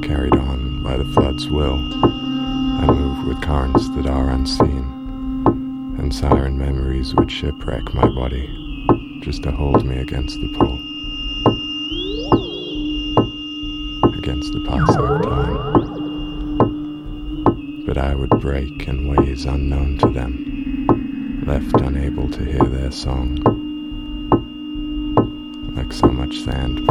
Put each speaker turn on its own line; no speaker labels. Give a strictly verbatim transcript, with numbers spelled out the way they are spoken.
carried on by the flood's will, I move with currents that are unseen, and siren memories would shipwreck my body just to hold me against the pull, against the passing of time. But I would break in ways unknown to them, left unable to hear their song, like so much sand